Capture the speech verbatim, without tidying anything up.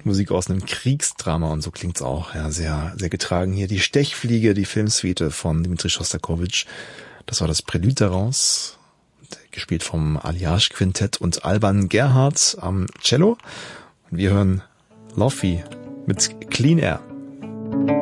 Musik aus einem Kriegsdrama und so klingt's auch. Ja, sehr, sehr getragen hier. Die Stechfliege, die Filmsuite von Dmitri Schostakowitsch. Das war das Prälude daraus. Gespielt vom Aljaž Quintett und Alban Gerhardt am Cello. Und wir hören Lofi mit Clean Air.